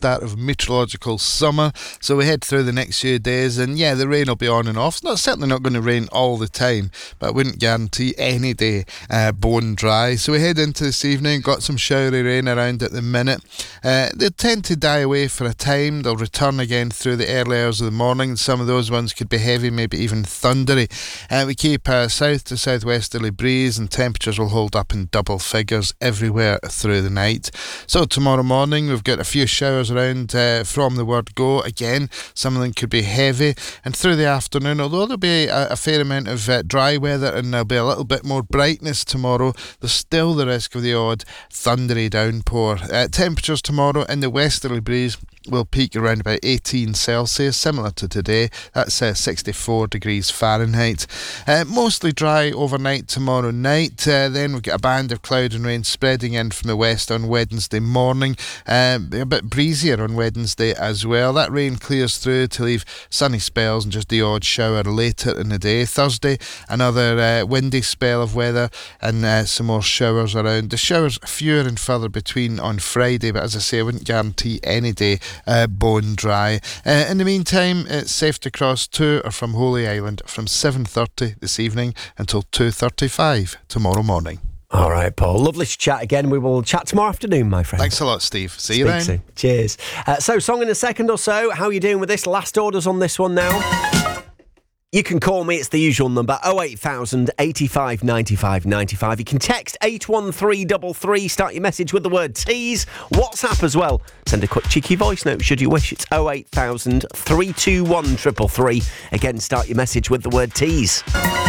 start of meteorological summer. So we head through the next few days, and yeah, the rain will be on and off. It's certainly not going to rain all the time, but I wouldn't guarantee any day bone dry. So we head into this evening, got some showery rain around at the minute. They'll tend to die away for a time. They'll return again through the early hours of the morning. Some of those ones could be heavy, maybe even thundery. We keep south to southwesterly breeze, and temperatures will hold up in double figures everywhere through the night. So tomorrow morning we've got a few showers around from the word go. Again, some of them could be heavy, and through the afternoon, although there'll be a fair amount of dry weather and there'll be a little bit more brightness tomorrow, there's still the risk of the odd thundery downpour. Temperatures tomorrow in the westerly breeze will peak around about 18 Celsius, similar to today. That's 64 degrees Fahrenheit. Mostly dry overnight tomorrow night. Then we've got a band of cloud and rain spreading in from the west on Wednesday morning. A bit breezier on Wednesday as well. That rain clears through to leave sunny spells and just the odd shower later in the day. Thursday, another windy spell of weather and some more showers around. The showers fewer and further between on Friday, but as I say, I wouldn't guarantee any day bone dry. In the meantime, it's safe to cross to or from Holy Island from 7:30 this evening until 2:35 tomorrow morning. All right, Paul. Lovely to chat again. We will chat tomorrow afternoon, my friend. Thanks a lot, Steve. See you then. Soon. Cheers. So, song in a second or so. How are you doing with this? Last orders on this one now. You can call me, it's the usual number, 08000 85 95 95. You can text 81333, start your message with the word tease. WhatsApp as well. Send a quick cheeky voice note should you wish. It's 08000 321 333. Again, start your message with the word tease.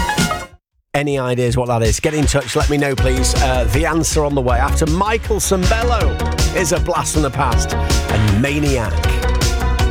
Any ideas what that is? Get in touch, let me know please. The answer on the way after Michael Sambello is A Blast from the Past and Maniac.